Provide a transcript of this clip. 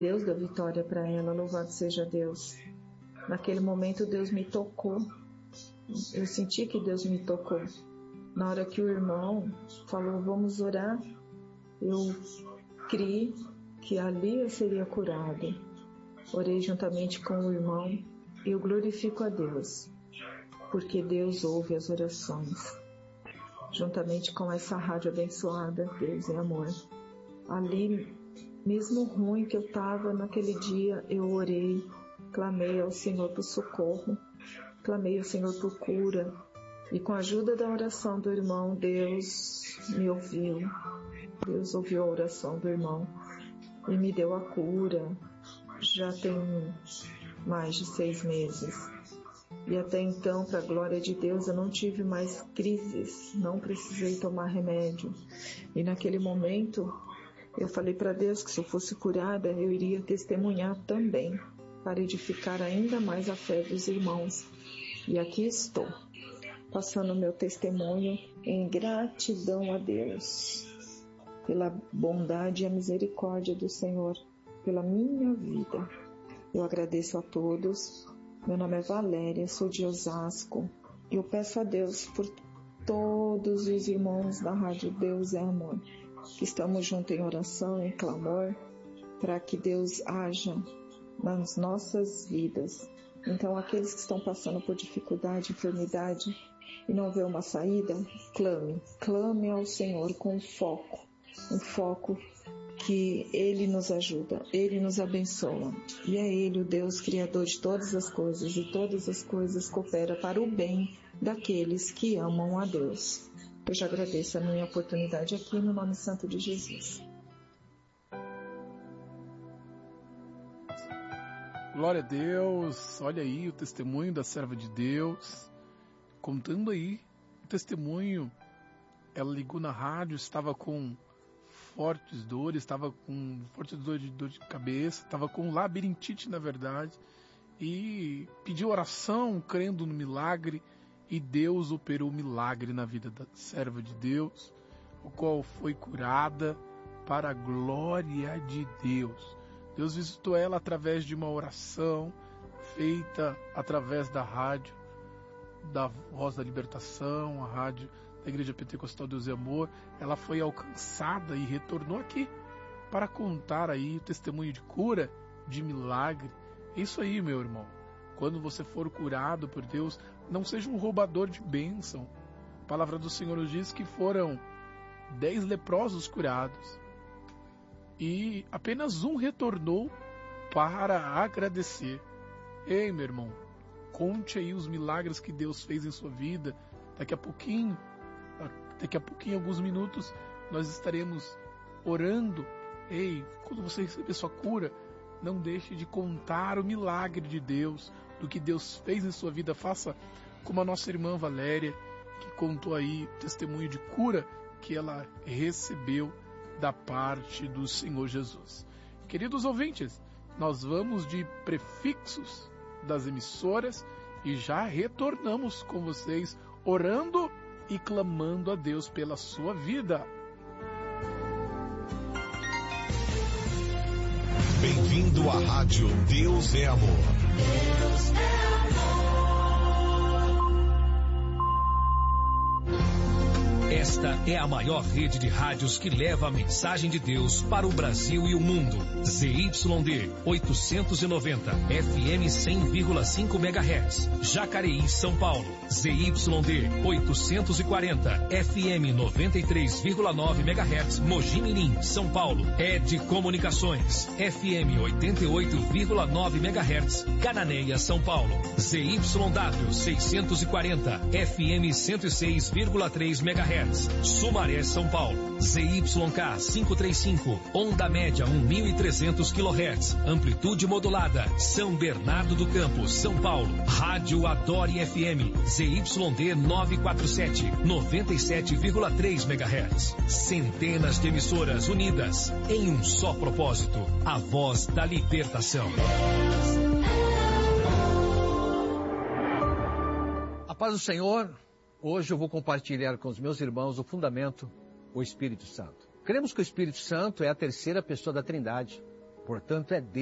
Deus deu vitória para ela, louvado seja Deus. Naquele momento Deus me tocou, eu senti que Deus me tocou. Na hora que o irmão falou, vamos orar, eu criei que ali eu seria curado. Orei juntamente com o irmão e eu glorifico a Deus, porque Deus ouve as orações. Juntamente com essa rádio abençoada, Deus é amor. Ali, mesmo ruim que eu estava naquele dia, eu orei, clamei ao Senhor por socorro, clamei ao Senhor por cura. E com a ajuda da oração do irmão, Deus me ouviu. Deus ouviu a oração do irmão e me deu a cura. Já tem mais de 6 meses. E até então, para a glória de Deus, eu não tive mais crises, não precisei tomar remédio. E naquele momento, eu falei para Deus que se eu fosse curada, eu iria testemunhar também, para edificar ainda mais a fé dos irmãos. E aqui estou, passando o meu testemunho em gratidão a Deus, pela bondade e a misericórdia do Senhor, pela minha vida. Eu agradeço a todos. Meu nome é Valéria, sou de Osasco. Eu peço a Deus por todos os irmãos da Rádio Deus é Amor, que estamos juntos em oração, em clamor, para que Deus haja nas nossas vidas. Então, aqueles que estão passando por dificuldade, enfermidade e não vê uma saída, clame ao Senhor com um foco que Ele nos ajuda, Ele nos abençoa. E é Ele o Deus Criador de todas as coisas, e todas as coisas cooperam para o bem daqueles que amam a Deus. Eu já agradeço a minha oportunidade aqui no nome santo de Jesus. Glória a Deus, olha aí o testemunho da serva de Deus, contando aí o testemunho. Ela ligou na rádio, estava com fortes dores, estava com fortes dor de cabeça, estava com labirintite na verdade, e pediu oração, crendo no milagre, e Deus operou o milagre na vida da serva de Deus, o qual foi curada para a glória de Deus. Deus visitou ela através de uma oração feita através da rádio, da Voz da Libertação, a rádio da Igreja Pentecostal Deus e Amor. Ela foi alcançada e retornou aqui para contar aí o testemunho de cura, de milagre. É isso aí, meu irmão. Quando você for curado por Deus, não seja um roubador de bênção. A palavra do Senhor nos diz que foram 10 leprosos curados e apenas um retornou para agradecer. Ei, meu irmão, conte aí os milagres que Deus fez em sua vida. Daqui a pouquinho, alguns minutos, nós estaremos orando. Ei, quando você receber sua cura, não deixe de contar o milagre de Deus, do que Deus fez em sua vida. Faça como a nossa irmã Valéria, que contou aí o testemunho de cura que ela recebeu da parte do Senhor Jesus. Queridos ouvintes, nós vamos de prefixos das emissoras e já retornamos com vocês orando e clamando a Deus pela sua vida. Bem-vindo à Rádio Deus é Amor. Deus é amor. Esta é a maior rede de rádios que leva a mensagem de Deus para o Brasil e o mundo. ZYD 890, FM 100,5 MHz, Jacareí, São Paulo. ZYD 840, FM 93,9 MHz, Mogi Mirim, São Paulo. ED Comunicações, FM 88,9 MHz, Cananéia, São Paulo. ZYW 640, FM 106,3 MHz, Sumaré, São Paulo. ZYK 535, onda média 1.300 kHz, amplitude modulada, São Bernardo do Campo, São Paulo. Rádio Adore FM, ZYD 947, 97,3 MHz. Centenas de emissoras unidas em um só propósito, a voz da libertação. A paz do Senhor. Hoje eu vou compartilhar com os meus irmãos o fundamento, o Espírito Santo. Cremos que o Espírito Santo é a terceira pessoa da Trindade. Portanto, é Deus